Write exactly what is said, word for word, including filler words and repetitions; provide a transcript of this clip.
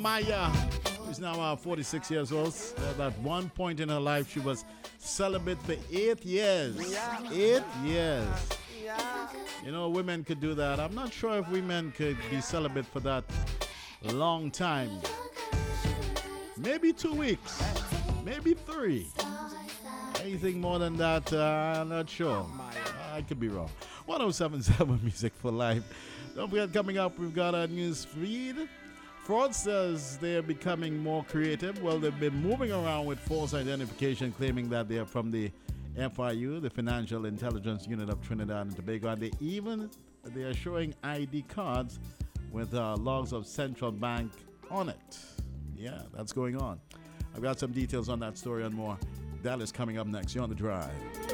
Maya is now uh, forty-six years old. At that one point in her life, she was celibate for eight years. Eight years. You know, women could do that. I'm not sure if women could be celibate for that long time. Maybe two weeks. Maybe three. Anything more than that, uh, I'm not sure. I could be wrong. one oh seven point seven Music for Life. Don't forget, coming up, we've got a news feed. Fraudsters, they're becoming more creative. Well, they've been moving around with false identification, claiming that they're from the F I U, the Financial Intelligence Unit of Trinidad and Tobago. And they even they are showing I D cards with uh, logs of Central Bank on it. Yeah, that's going on. I've got some details on that story and more. That is coming up next. You're on The Drive.